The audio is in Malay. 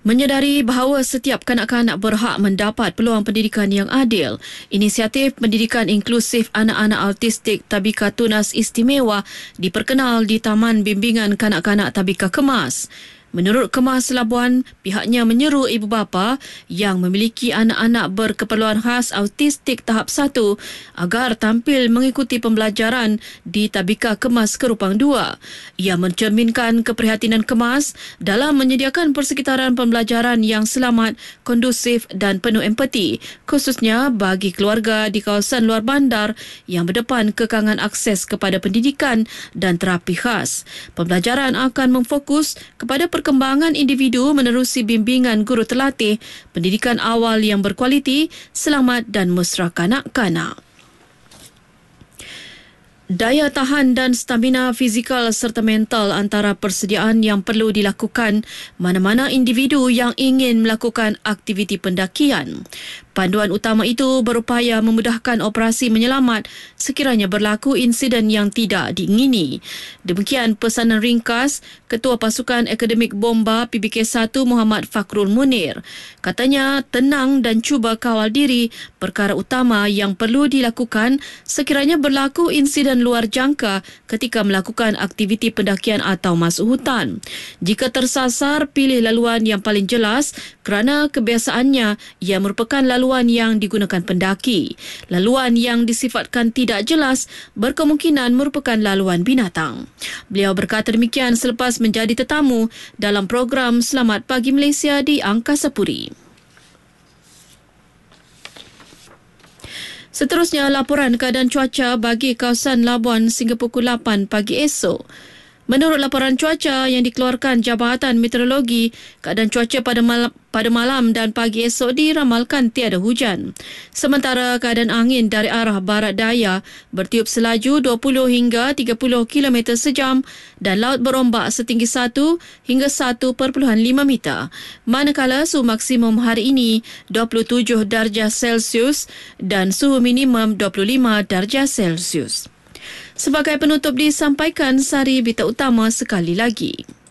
Menyedari bahawa setiap kanak-kanak berhak mendapat peluang pendidikan yang adil, inisiatif pendidikan inklusif anak-anak autistik Tabika Tunas Istimewa diperkenal di Taman Bimbingan Kanak-kanak Tabika Kemas. Menurut Kemas Labuan, pihaknya menyeru ibu bapa yang memiliki anak-anak berkeperluan khas autistik tahap 1 agar tampil mengikuti pembelajaran di Tabika Kemas Kerupang 2. Ia mencerminkan keprihatinan Kemas dalam menyediakan persekitaran pembelajaran yang selamat, kondusif dan penuh empati, khususnya bagi keluarga di kawasan luar bandar yang berdepan kekangan akses kepada pendidikan dan terapi khas. Pembelajaran akan memfokus kepada perkembangan individu menerusi bimbingan guru terlatih, pendidikan awal yang berkualiti, selamat dan mesra kanak-kanak. Daya tahan dan stamina fizikal serta mental antara persediaan yang perlu dilakukan mana-mana individu yang ingin melakukan aktiviti pendakian. Panduan utama itu berupaya memudahkan operasi menyelamat sekiranya berlaku insiden yang tidak diingini. Demikian pesanan ringkas Ketua Pasukan Akademik Bomba PBK1 Muhammad Fakrul Munir. Katanya, tenang dan cuba kawal diri perkara utama yang perlu dilakukan sekiranya berlaku insiden luar jangka ketika melakukan aktiviti pendakian atau masuk hutan. Jika tersasar, pilih laluan yang paling jelas kerana kebiasaannya ia merupakan laluan yang digunakan pendaki. Laluan yang disifatkan tidak jelas berkemungkinan merupakan laluan binatang. Beliau berkata demikian selepas menjadi tetamu dalam program Selamat Pagi Malaysia di Angkasa Puri. Seterusnya, laporan keadaan cuaca bagi kawasan Labuan sehingga pukul 8 pagi esok. Menurut laporan cuaca yang dikeluarkan Jabatan Meteorologi, keadaan cuaca pada malam dan pagi esok diramalkan tiada hujan. Sementara keadaan angin dari arah barat daya bertiup selaju 20 hingga 30 km sejam dan laut berombak setinggi 1 hingga 1.5 meter. Manakala suhu maksimum hari ini 27 darjah Celsius dan suhu minimum 25 darjah Celsius. Sebagai penutup disampaikan sari berita utama sekali lagi.